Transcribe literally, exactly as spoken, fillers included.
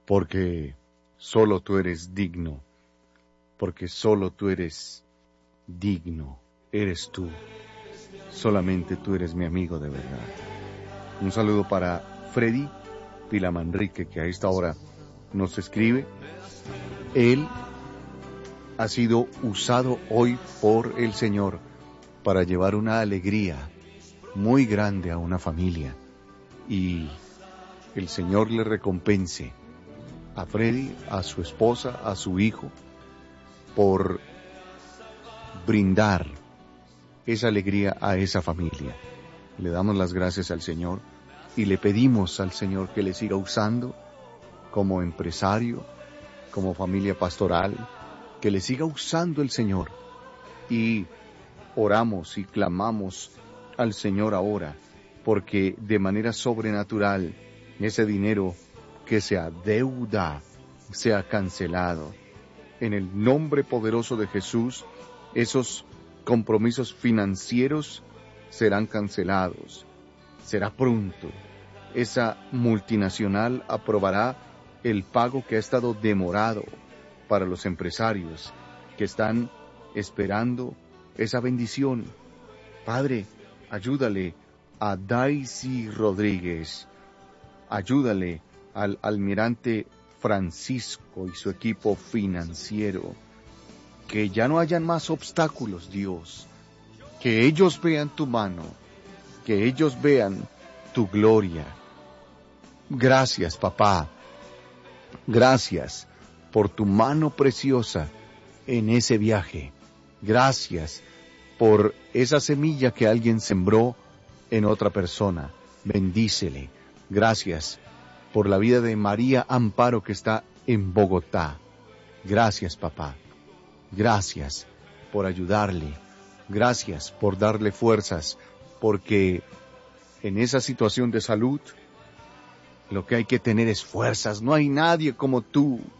porque solo tú eres digno, porque solo tú eres digno, eres tú, solamente tú eres mi amigo de verdad. Un saludo para Freddy Pilamanrique, que a esta hora nos escribe. Él ha sido usado hoy por el Señor para llevar una alegría muy grande a una familia, y el Señor le recompense a Freddy, a su esposa, a su hijo, por brindar esa alegría a esa familia. Le damos las gracias al Señor y le pedimos al Señor que le siga usando como empresario, como familia pastoral, que le siga usando el Señor. Y oramos y clamamos al Señor ahora, porque de manera sobrenatural ese dinero que se adeuda sea cancelado. En el nombre poderoso de Jesús, esos compromisos financieros serán cancelados. Será pronto. Esa multinacional aprobará el pago que ha estado demorado para los empresarios que están esperando esa bendición. Padre, ayúdale a Daisy Rodríguez, ayúdale al almirante Francisco y su equipo financiero, que ya no hayan más obstáculos, Dios, que ellos vean tu mano, que ellos vean tu gloria. Gracias, papá, gracias por tu mano preciosa en ese viaje. Gracias por esa semilla que alguien sembró en otra persona. Bendícele. Gracias por la vida de María Amparo, que está en Bogotá. Gracias, papá. Gracias por ayudarle. Gracias por darle fuerzas, porque en esa situación de salud lo que hay que tener es fuerzas. No hay nadie como tú